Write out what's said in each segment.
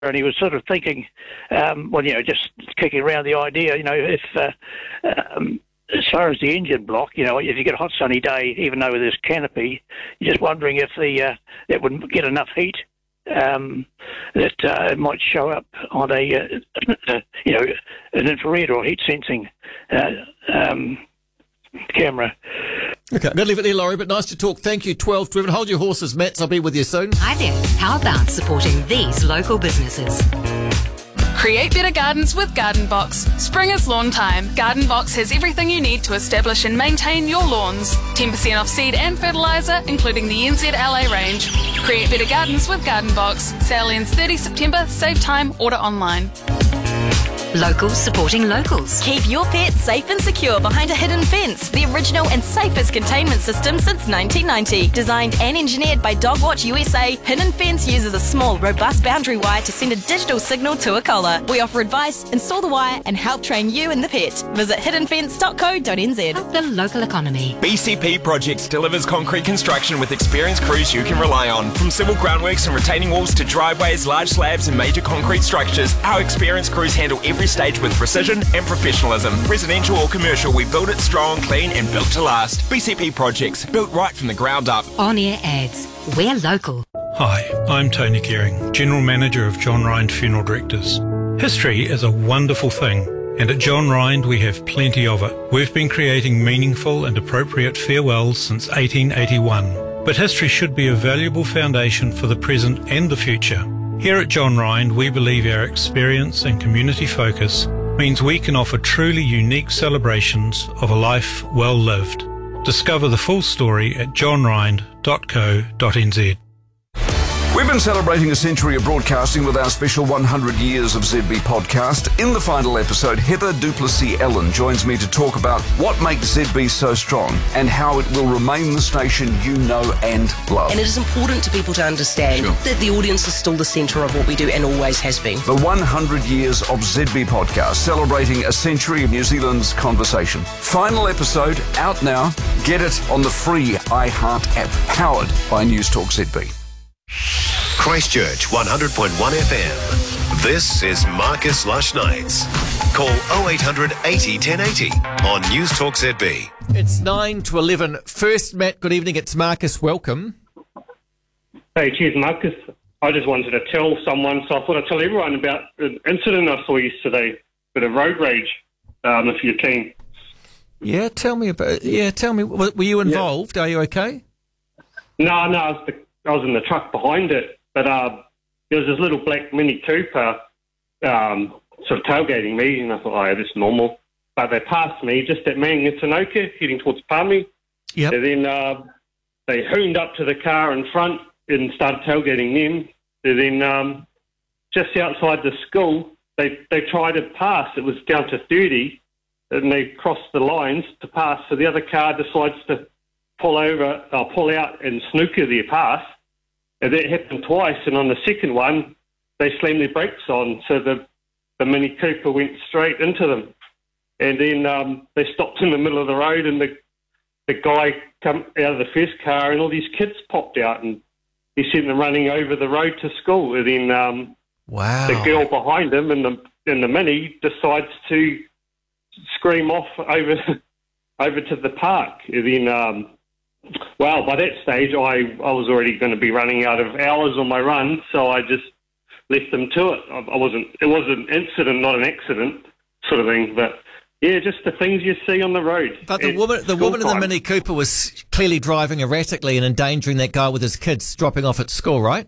and he was sort of thinking, just kicking around the idea, if as far as the engine block, if you get a hot sunny day, even though there's canopy, you're just wondering if it would get enough heat that it might show up on an infrared or heat sensing camera. Okay, I'm going to leave it there, Laurie, but nice to talk. Thank you, 12 driven. Hold your horses, Matt. I'll be with you soon. Hi there. How about supporting these local businesses? Create better gardens with Garden Box. Spring is lawn time. Garden Box has everything you need to establish and maintain your lawns. 10% off seed and fertiliser, including the NZLA range. Create better gardens with Garden Box. Sale ends 30 September. Save time. Order online. Locals supporting locals. Keep your pets safe and secure behind a hidden fence. The original and safest containment system since 1990. Designed and engineered by Dogwatch USA, Hidden Fence uses a small, robust boundary wire to send a digital signal to a collar. We offer advice, install the wire, and help train you and the pet. Visit hiddenfence.co.nz. Help the local economy. BCP Projects delivers concrete construction with experienced crews you can rely on. From civil groundworks and retaining walls to driveways, large slabs and major concrete structures, our experienced crews handle every stage with precision and professionalism. Residential or commercial, we build it strong, clean and built to last. BCP Projects, built right from the ground up. On-air ads. We're local. Hi, I'm Tony Gearing, General Manager of John Rind Funeral Directors. History is a wonderful thing, and at John Rind we have plenty of it. We've been creating meaningful and appropriate farewells since 1881, but history should be a valuable foundation for the present and the future. Here at John Rind, we believe our experience and community focus means we can offer truly unique celebrations of a life well lived. Discover the full story at johnrind.co.nz. We've been celebrating a century of broadcasting with our special 100 Years of ZB podcast. In the final episode, Heather Duplessis-Ellen joins me to talk about what makes ZB so strong and how it will remain the station you know and love. And it is important to people to understand that the audience is still the centre of what we do and always has been. The 100 Years of ZB podcast, celebrating a century of New Zealand's conversation. Final episode, out now. Get it on the free iHeart app, powered by Newstalk ZB. Christchurch 100.1 FM. This is Marcus Lush Nights. Call 0800 80 1080 on Newstalk ZB. It's 9 to 11. First, Matt, good evening. It's Marcus. Welcome. Hey, cheers, Marcus. I just wanted to tell someone, so I thought I'd tell everyone about an incident I saw yesterday, bit of road rage, if you're keen. Yeah, tell me. Were you involved? Are you okay? No, I was in the truck behind it, but there was this little black Mini Cooper sort of tailgating me, and I thought, oh, yeah, that's normal. But they passed me just at Mangatinoka, heading towards Palmy. Yep. And then they hooned up to the car in front and started tailgating them. And then just outside the school, they tried to pass. It was down to 30, and they crossed the lines to pass. So the other car decides to pull out and snooker their pass. And that happened twice, and on the second one, they slammed their brakes on, so the Mini Cooper went straight into them. And then they stopped in the middle of the road, and the guy come out of the first car, and all these kids popped out, and he sent them running over the road to school. And then wow. The girl behind him in the Mini decides to scream off over to the park. And then well, by that stage, I was already going to be running out of hours on my run, so I just left them to it. It was an incident, not an accident, sort of thing. But yeah, just the things you see on the road. But the woman in the Mini Cooper was clearly driving erratically and endangering that guy with his kids dropping off at school, right?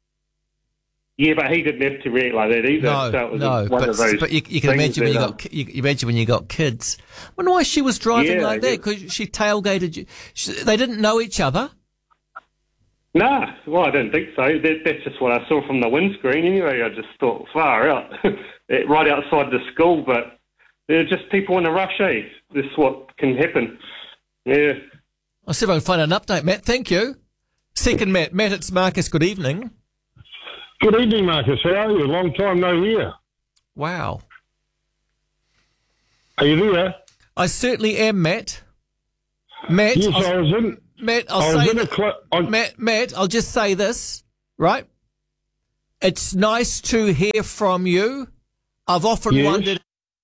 Yeah, but he didn't have to react like that either. But you can imagine when you got kids. I wonder why she was driving like that, because she tailgated you. They didn't know each other? Nah, well, I don't think so. That's just what I saw from the windscreen anyway. I just thought, far out, right outside the school, but they're just people in a rush, eh? This is what can happen. Yeah. I'll see if I can find an update, Matt. Thank you. Second, Matt. Matt, it's Marcus. Good evening. Good evening, Marcus. How are you? Long time no hear. Wow. Are you there? I certainly am, Matt. Matt, yes, I was in. Matt, Matt, I'll just say this, right? it's nice to hear from you. I've often wondered...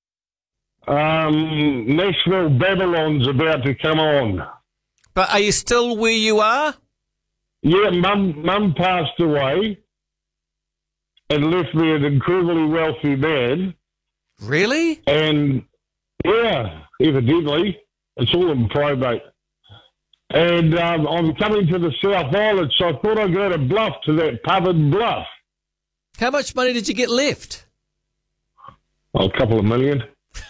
Nashville Babylon's about to come on. But are you still where you are? Yeah, Mum passed away and left me an incredibly wealthy man. Really? And, yeah, evidently. It's all in probate. And I'm coming to the South Island, so I thought I'd go to Bluff, to that pub in Bluff. How much money did you get left? Oh, a couple of million.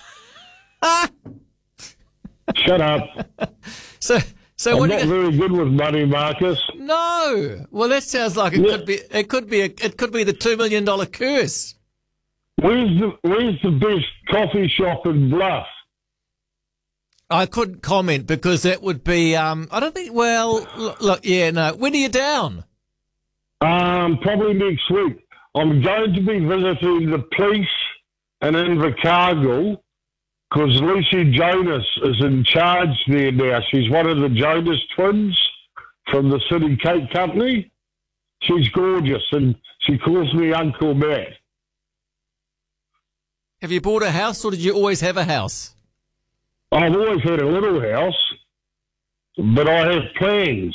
Shut up. So I'm not very good with money, Marcus. No. Well, that sounds like it could be the $2 million curse. Where's the best coffee shop in Bluff? I couldn't comment because that would be, I don't think, well, look, yeah, no. When are you down? Probably next week. I'm going to be visiting the police in Invercargill because Lucy Jonas is in charge there now. She's one of the Jonas twins from the City Cake Company. She's gorgeous and she calls me Uncle Matt. Have you bought a house or did you always have a house? I've always had a little house, but I have plans.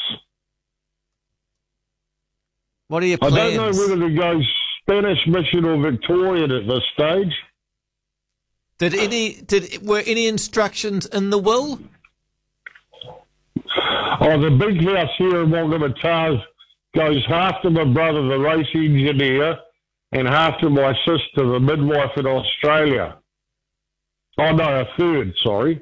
What are your plans? I don't know whether to go Spanish Mission or Victorian at this stage. Were any instructions in the will? Oh, the big house here in Whangamata goes half to my brother, the race engineer, and half to my sister, the midwife in Australia. Oh, no, a third, sorry.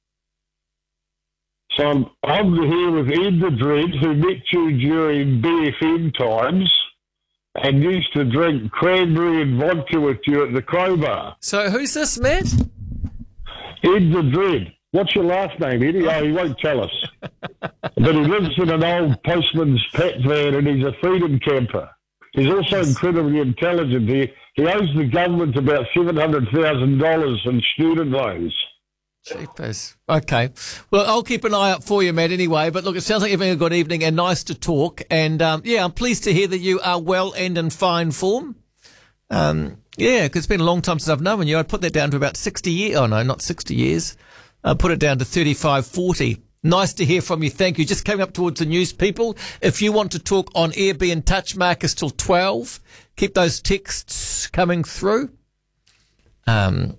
So I'm here with Ed the Dread, who met you during BFM times and used to drink cranberry and vodka with you at the Crowbar. So who's this, Matt? Ed the Dread. What's your last name, Eddie? Oh, he won't tell us. But he lives in an old postman's pet van and he's a freedom camper. He's also incredibly intelligent. He owes the government about $700,000 in student loans. Cheapers. Okay. Well, I'll keep an eye out for you, Matt, anyway. But look, it sounds like you're having a good evening and nice to talk. And, I'm pleased to hear that you are well and in fine form. Because it's been a long time since I've known you. I'd put that down to about 60 years. Oh, no, not 60 years. I'd put it down to 35, 40. Nice to hear from you. Thank you. Just coming up towards the news, people. If you want to talk on air, be in touch, Marcus, till 12. Keep those texts coming through. Marcus,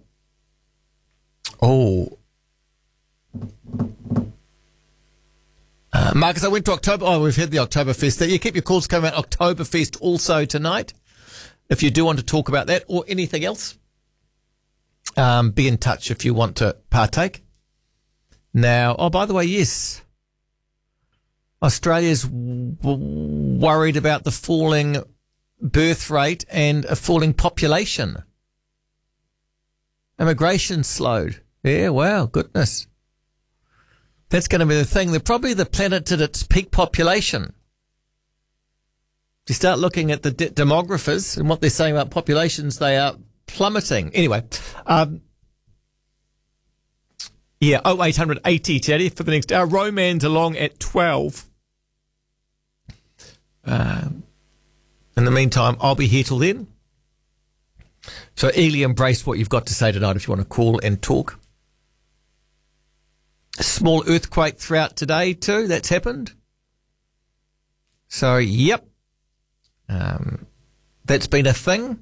I went to October. Oh, we've had the Oktoberfest there. You keep your calls coming out. Oktoberfest also tonight. If you do want to talk about that or anything else, be in touch if you want to partake. Now, by the way, yes, Australia's worried about the falling birth rate and a falling population. Immigration slowed. Yeah, wow, goodness. That's going to be the thing. They're probably the planet at its peak population. If you start looking at the demographers and what they're saying about populations, they are plummeting. Anyway, 0800 80 Teddy for the next hour. Roman's along at 12. In the meantime, I'll be here till then. So eagerly embrace what you've got to say tonight if you want to call and talk. A small earthquake throughout today too. That's happened. So, yep. That's been a thing.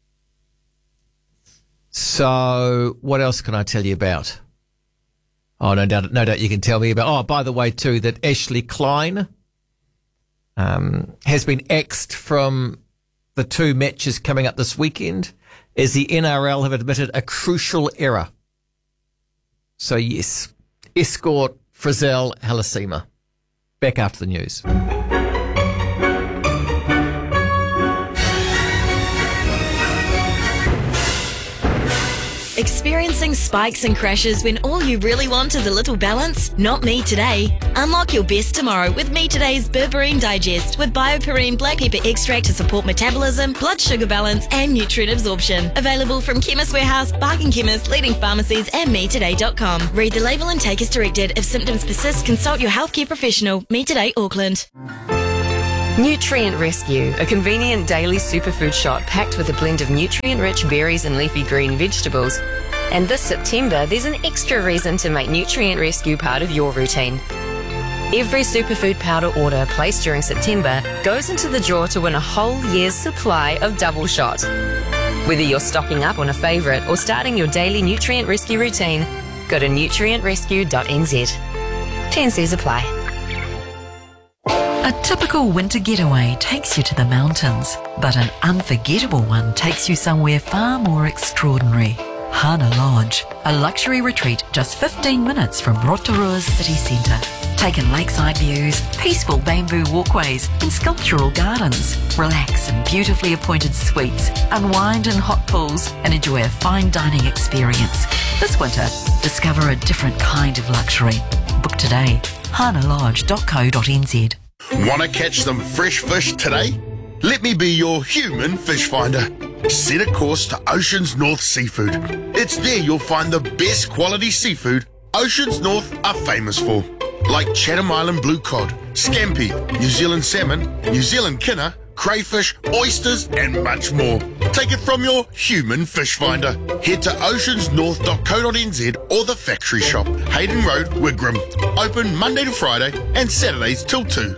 So, what else can I tell you about? Oh, no doubt you can tell me about. Oh, by the way, too, that Ashley Klein has been axed from the two matches coming up this weekend as the NRL have admitted a crucial error. So, yes, escort Frizzell Halasima. Back after the news. Experiencing spikes and crashes when all you really want is a little balance? Not me today. Unlock your best tomorrow with Me Today's Berberine Digest with BioPerine black pepper extract to support metabolism, blood sugar balance and nutrient absorption. Available from Chemist Warehouse, Bargain Chemist, leading pharmacies and metoday.com. Read the label and take as directed. If symptoms persist, consult your healthcare professional. Me Today, Auckland. Nutrient Rescue, a convenient daily superfood shot packed with a blend of nutrient-rich berries and leafy green vegetables. And this September, there's an extra reason to make Nutrient Rescue part of your routine. Every superfood powder order placed during September goes into the draw to win a whole year's supply of Double Shot. Whether you're stocking up on a favourite or starting your daily Nutrient Rescue routine, go to nutrientrescue.nz. T&Cs apply. A typical winter getaway takes you to the mountains, but an unforgettable one takes you somewhere far more extraordinary. Hana Lodge, a luxury retreat just 15 minutes from Rotorua's city centre. Take in lakeside views, peaceful bamboo walkways and sculptural gardens. Relax in beautifully appointed suites, unwind in hot pools and enjoy a fine dining experience. This winter, discover a different kind of luxury. Book today. hanalodge.co.nz. Want to catch some fresh fish today? Let me be your human fish finder. Set a course to Oceans North Seafood. It's there you'll find the best quality seafood Oceans North are famous for, like Chatham Island blue cod, scampi, New Zealand salmon, New Zealand kinner, crayfish, oysters and much more. Take it from your human fish finder. Head to oceansnorth.co.nz or the factory shop, Hayden Road, Wigram. Open Monday to Friday and Saturdays till 2.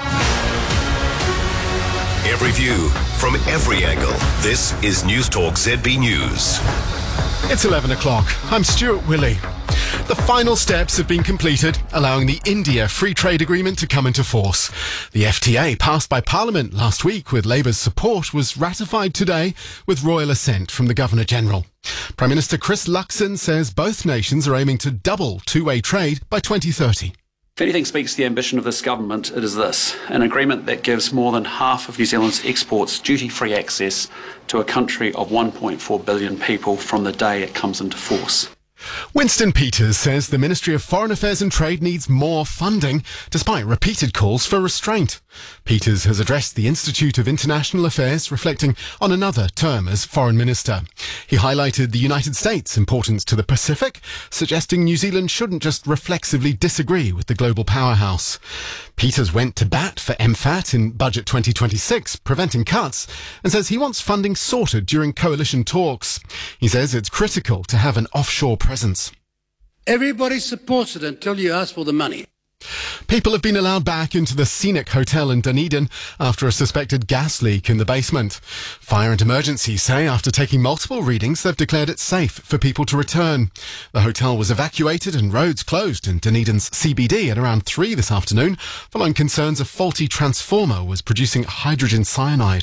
Every view from every angle. This is News Talk ZB News. It's 11 o'clock. I'm Stuart Willey. The final steps have been completed, allowing the India Free Trade Agreement to come into force. The FTA, passed by Parliament last week with Labour's support, was ratified today with royal assent from the Governor-General. Prime Minister Chris Luxon says both nations are aiming to double two-way trade by 2030. If anything speaks to the ambition of this government, it is this: an agreement that gives more than half of New Zealand's exports duty-free access to a country of 1.4 billion people from the day it comes into force. Winston Peters says the Ministry of Foreign Affairs and Trade needs more funding, despite repeated calls for restraint. Peters has addressed the Institute of International Affairs, reflecting on another term as Foreign Minister. He highlighted the United States' importance to the Pacific, suggesting New Zealand shouldn't just reflexively disagree with the global powerhouse. Peters went to bat for MFAT in Budget 2026, preventing cuts, and says he wants funding sorted during coalition talks. He says it's critical to have an offshore presence. Everybody supports it until you ask for the money. People have been allowed back into the Scenic Hotel in Dunedin after a suspected gas leak in the basement. Fire and emergency say after taking multiple readings, they've declared it safe for people to return. The hotel was evacuated and roads closed in Dunedin's CBD at around 3 this afternoon, following concerns a faulty transformer was producing hydrogen cyanide.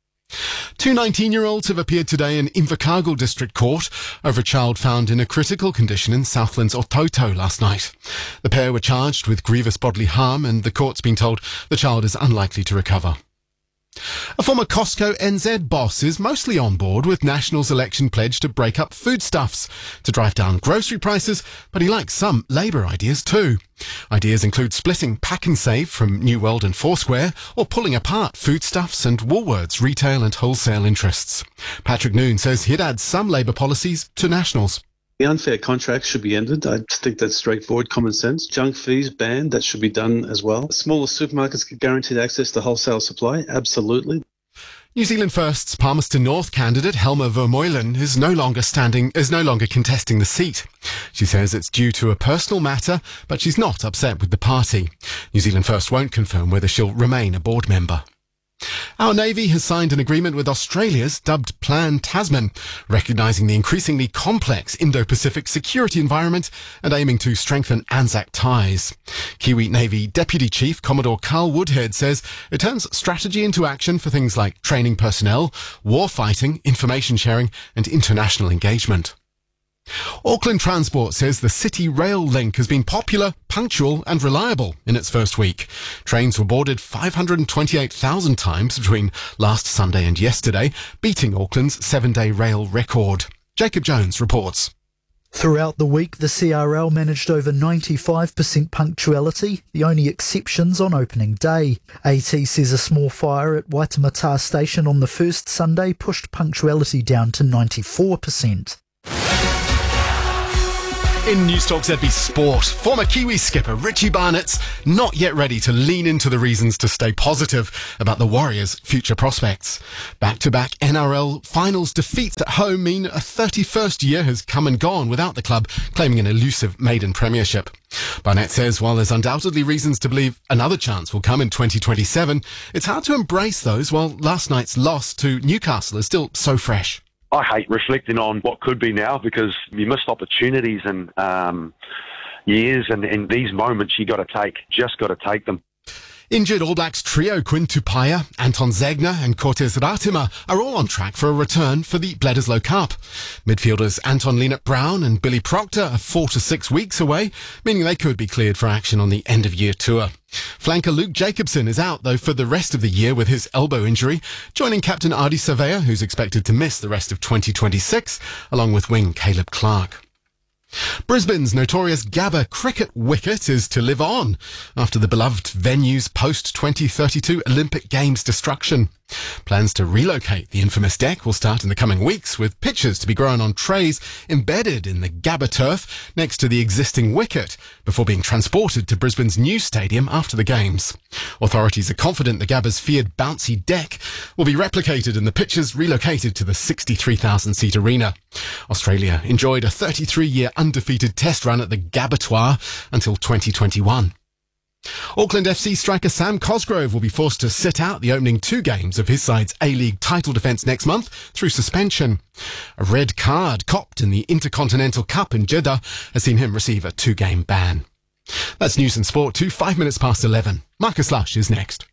Two 19-year-olds have appeared today in Invercargill District Court over a child found in a critical condition in Southland's Ototo last night. The pair were charged with grievous bodily harm, and the court's been told the child is unlikely to recover. A former Costco NZ boss is mostly on board with National's election pledge to break up foodstuffs to drive down grocery prices, but he likes some Labour ideas too. Ideas include splitting Pack and Save from New World and Foursquare, or pulling apart Foodstuffs and Woolworths retail and wholesale interests. Patrick Noon says he'd add some Labour policies to National's. The unfair contracts should be ended. I think that's straightforward common sense. Junk fees banned, that should be done as well. Smaller supermarkets get guaranteed access to wholesale supply, absolutely. New Zealand First's Palmerston North candidate Helma Vermeulen is no longer contesting the seat. She says it's due to a personal matter, but she's not upset with the party. New Zealand First won't confirm whether she'll remain a board member. Our Navy has signed an agreement with Australia's dubbed Plan Tasman, recognising the increasingly complex Indo-Pacific security environment and aiming to strengthen ANZAC ties. Kiwi Navy Deputy Chief Commodore Carl Woodhead says it turns strategy into action for things like training personnel, war fighting, information sharing and international engagement. Auckland Transport says the City Rail link has been popular, punctual and reliable in its first week. Trains were boarded 528,000 times between last Sunday and yesterday, beating Auckland's 7-day rail record. Jacob Jones reports. Throughout the week, the CRL managed over 95% punctuality, the only exceptions on opening day. AT says a small fire at Waitemata Station on the first Sunday pushed punctuality down to 94%. In News Talk ZB Sport, former Kiwi skipper Richie Barnett's not yet ready to lean into the reasons to stay positive about the Warriors' future prospects. Back-to-back NRL finals defeats at home mean a 31st year has come and gone without the club claiming an elusive maiden premiership. Barnett says while there's undoubtedly reasons to believe another chance will come in 2027, it's hard to embrace those while last night's loss to Newcastle is still so fresh. I hate reflecting on what could be now because you missed opportunities and years, and in these moments you got to take them. Injured All Blacks trio Quinn Tupaia, Anton Zegna and Cortez Ratima are all on track for a return for the Bledisloe Cup. Midfielders Anton Lienert-Brown and Billy Proctor are 4 to 6 weeks away, meaning they could be cleared for action on the end-of-year tour. Flanker Luke Jacobson is out, though, for the rest of the year with his elbow injury, joining captain Ardie Savea, who's expected to miss the rest of 2026, along with wing Caleb Clark. Brisbane's notorious Gabba cricket wicket is to live on after the beloved venue's post-2032 Olympic Games destruction. Plans to relocate the infamous deck will start in the coming weeks, with pitches to be grown on trays embedded in the Gabba turf next to the existing wicket, before being transported to Brisbane's new stadium after the Games. Authorities are confident the Gabba's feared bouncy deck will be replicated and the pitches relocated to the 63,000-seat arena. Australia enjoyed a 33-year undefeated test run at the Gabbatoire until 2021. Auckland FC striker Sam Cosgrove will be forced to sit out the opening 2 games of his side's A-League title defence next month through suspension. A red card copped in the Intercontinental Cup in Jeddah has seen him receive a 2-game ban. That's news and sport to 5 minutes past 11. Marcus Lush is next.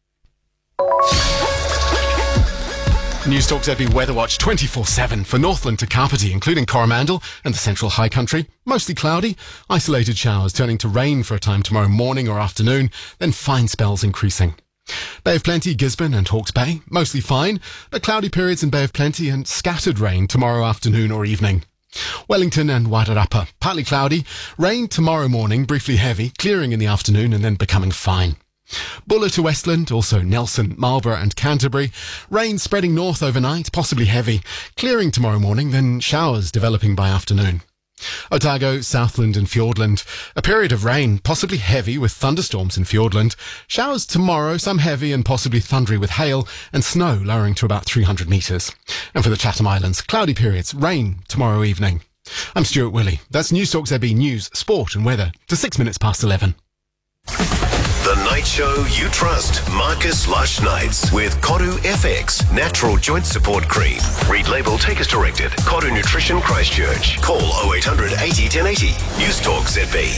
News Talk ZB Weather Watch 24/7 for Northland to Kapiti, including Coromandel and the Central High Country. Mostly cloudy, isolated showers turning to rain for a time tomorrow morning or afternoon, then fine spells increasing. Bay of Plenty, Gisborne and Hawke's Bay, mostly fine, but cloudy periods in Bay of Plenty and scattered rain tomorrow afternoon or evening. Wellington and Wairarapa, partly cloudy, rain tomorrow morning, briefly heavy, clearing in the afternoon and then becoming fine. Buller to Westland, also Nelson, Marlborough and Canterbury. Rain spreading north overnight, possibly heavy. Clearing tomorrow morning, then showers developing by afternoon. Otago, Southland and Fiordland. A period of rain, possibly heavy with thunderstorms in Fiordland. Showers tomorrow, some heavy and possibly thundery with hail and snow lowering to about 300 metres. And for the Chatham Islands, cloudy periods, rain tomorrow evening. I'm Stuart Willey. That's News Talk ZB News, Sport and Weather to 6 minutes past 11. The night show you trust. Marcus Lush Nights with Kodu FX Natural Joint Support Cream. Read label, take as directed. Kodu Nutrition Christchurch. Call 0800 80 1080. News Talk ZB.